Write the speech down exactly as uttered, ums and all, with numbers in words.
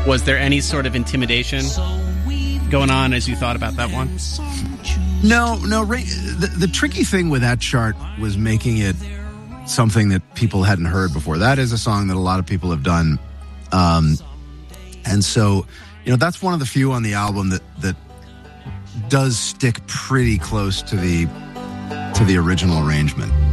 Was there any sort of intimidation going on as you thought about that one? No, no. The, the tricky thing with that chart was making it something that people hadn't heard before. That is a song that a lot of people have done. Um, and so, you know, that's one of the few on the album that, that does stick pretty close to the, to the original arrangement.